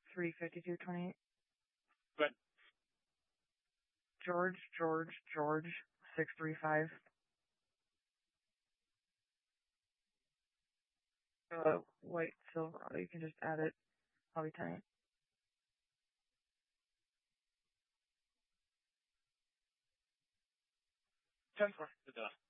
35228. Good. George 635. White Silverado. You can just add it. I'll be tenant. Ten for the